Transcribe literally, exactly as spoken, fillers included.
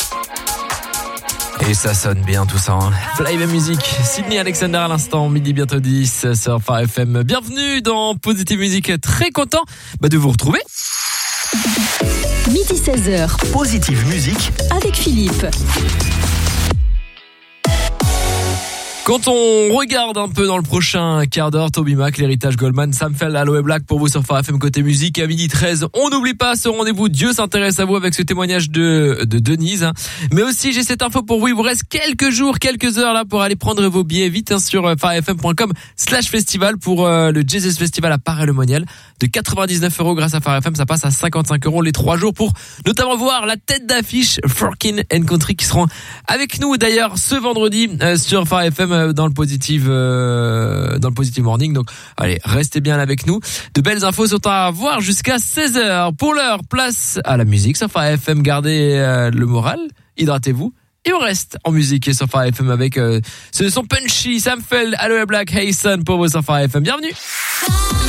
Et ça sonne bien tout ça, hein. Fly the Music, Sydney Alexander à l'instant, midi bientôt dix sur Phare F M. Bienvenue dans Positive Music, très content bah, de vous retrouver. Midi seize heures. Positive Music avec Philippe. Quand on regarde un peu dans le prochain quart d'heure, Toby Mac, l'héritage Goldman, Sam Feld, Aloe Black pour vous sur Phare F M côté musique. À midi treize, on n'oublie pas ce rendez-vous Dieu s'intéresse à vous avec ce témoignage de, de Denise. Hein. Mais aussi, j'ai cette info pour vous. Il vous reste quelques jours, quelques heures là pour aller prendre vos billets vite hein, sur pharefm.com slash festival pour euh, le Jazz Festival à Paray-le-Monial. De quatre-vingt-dix-neuf euros grâce à Phare F M, ça passe à cinquante-cinq euros les trois jours pour notamment voir la tête d'affiche Forkin and Country qui seront avec nous d'ailleurs ce vendredi euh, sur Phare F M dans le positive euh, dans le positive morning. Donc allez, restez bien là avec nous. De belles infos sont à voir jusqu'à seize heures. Pour l'heure, place à la musique sur Phare F M. Gardez euh, le moral, hydratez-vous. Et on reste en musique sur Phare F M avec euh, ce son punchy, Sam Feld, Aloe Black, Hey Son pour vous sur Phare F M. Bienvenue.